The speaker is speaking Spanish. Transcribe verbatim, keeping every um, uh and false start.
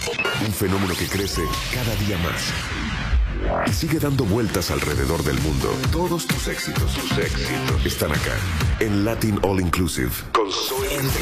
Un fenómeno que crece cada día más y sigue dando vueltas alrededor del mundo. Todos tus éxitos, tus éxitos están acá en Latin All Inclusive con Zoe.